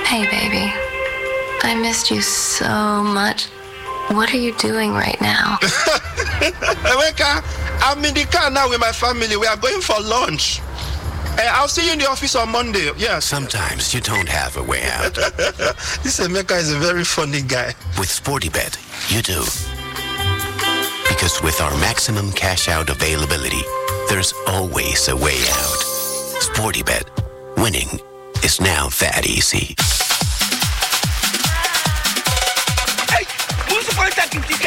Hey, baby. I missed you so much. What are you doing right now? Emeka, I'm in the car now with my family. We are going for lunch. I'll see you in the office on Monday. Yes. Sometimes you don't have a way out. This Emeka is a very funny guy. With SportyBet, you do. Because with our maximum cash out availability, there's always a way out. SportyBet, winning is now that easy. Hey, who's the first that can